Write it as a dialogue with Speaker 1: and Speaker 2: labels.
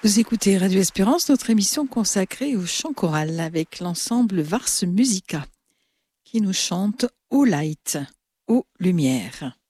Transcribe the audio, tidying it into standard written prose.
Speaker 1: Vous écoutez Radio Espérance, notre émission consacrée au chant choral avec l'ensemble Vars Musica qui nous chante Ô Light, ô lumière.